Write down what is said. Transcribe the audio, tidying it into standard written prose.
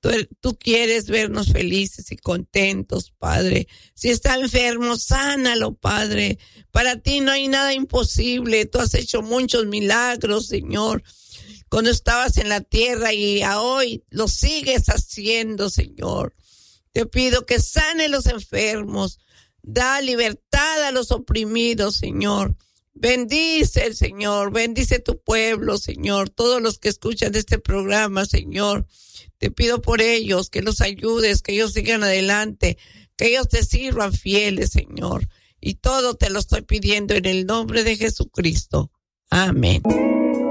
Tú quieres vernos felices y contentos, Padre. Si está enfermo, sánalo, Padre. Para ti no hay nada imposible. Tú has hecho muchos milagros, Señor, cuando estabas en la tierra y a hoy lo sigues haciendo, Señor. Te pido que sane los enfermos. Da libertad a los oprimidos, Señor. Bendice el Señor, bendice tu pueblo, Señor, todos los que escuchan este programa, Señor. Te pido por ellos, que los ayudes, que ellos sigan adelante, que ellos te sirvan fieles, Señor. Y todo te lo estoy pidiendo en el nombre de Jesucristo. Amén.